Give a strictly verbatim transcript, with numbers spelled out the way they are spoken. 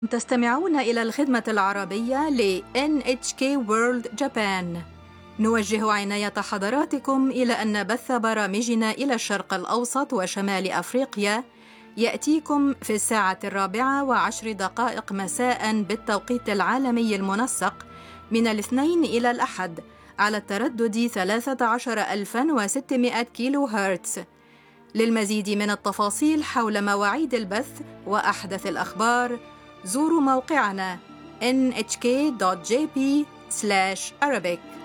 تستمعون إلى الخدمة العربية ل إن إتش كي World Japan. نوجه عناية حضراتكم إلى أن بث برامجنا إلى الشرق الأوسط وشمال أفريقيا يأتيكم في الساعة الرابعة وعشر دقائق مساء بالتوقيت العالمي المنسق من الاثنين إلى الأحد على التردد ثلاثة عشر ألفا وستمائة كيلو هرتز. للمزيد من التفاصيل حول مواعيد البث وأحدث الأخبار زوروا موقعنا إن إتش كي دوت جي بي سلاش أرابيك.